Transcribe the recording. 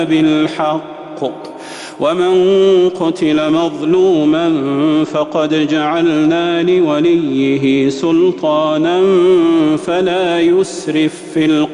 بالحق ومن قتل مظلوما فقد جعلنا لوليه سلطانا فلا يسرف في القتل